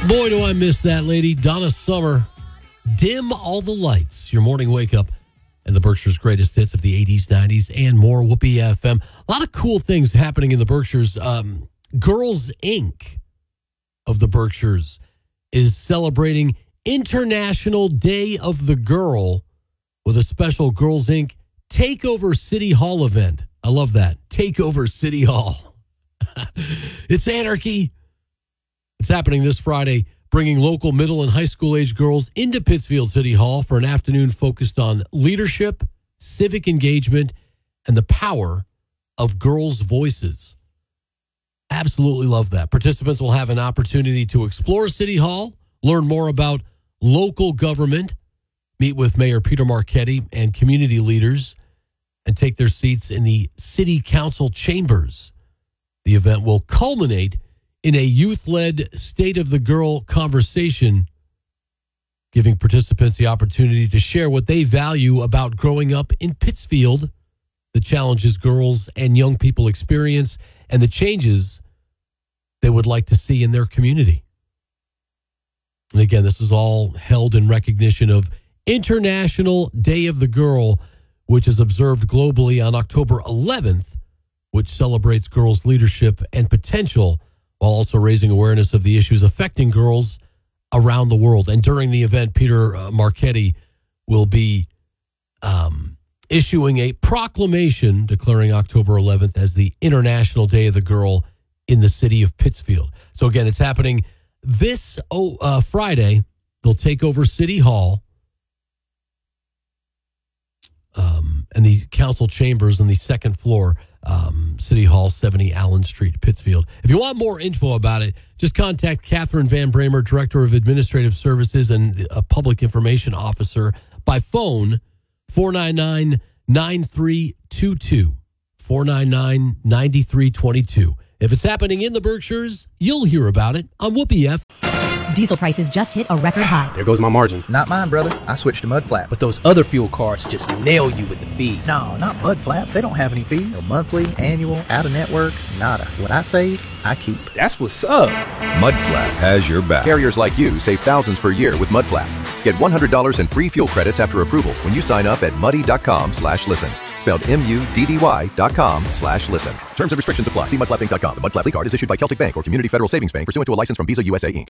Boy, do I miss that lady, Donna Summer. Dim all the lights. Your morning wake up and the Berkshires' greatest hits of the 80s, 90s, and more. Whoopee FM. A lot of cool things happening in the Berkshires. Girls Inc. of the Berkshires is celebrating International Day of the Girl with a special Girls Inc. Takeover City Hall event. I love that. Takeover City Hall. It's anarchy. It's happening this Friday, bringing local middle and high school age girls into Pittsfield City Hall for an afternoon focused on leadership, civic engagement, and the power of girls' voices. Absolutely love that. Participants will have an opportunity to explore City Hall, learn more about local government, meet with Mayor Peter Marchetti and community leaders, and take their seats in the City Council chambers. The event will culminate in a youth-led State of the Girl conversation, giving participants the opportunity to share what they value about growing up in Pittsfield, the challenges girls and young people experience, and the changes they would like to see in their community. And again, this is all held in recognition of International Day of the Girl, which is observed globally on October 11th, which celebrates girls' leadership and potential while also raising awareness of the issues affecting girls around the world. And during the event, Peter Marchetti will be issuing a proclamation declaring October 11th as the International Day of the Girl in the city of Pittsfield. So again, it's happening this Friday. They'll take over City Hall and the council chambers on the second floor, City Hall, 70 Allen Street, Pittsfield. If you want more info about it, just contact Catherine Van Bramer, Director of Administrative Services and a Public Information Officer, by phone, 499-9322, 499-9322. If it's happening in the Berkshires, you'll hear about it on Whoopee F. Diesel prices just hit a record high. There goes my margin. Not mine, brother. I switched to Mudflap. But those other fuel cards just nail you with the fees. No, not Mudflap. They don't have any fees. No monthly, annual, out-of-network, nada. What I save, I keep. That's what's up. Mudflap has your back. Carriers like you save thousands per year with Mudflap. Get $100 in free fuel credits after approval when you sign up at muddy.com/listen. Spelled MUDDY.com/listen. Terms and restrictions apply. See mudflapinc.com. The Mudflap card is issued by Celtic Bank or Community Federal Savings Bank pursuant to a license from Visa USA Inc.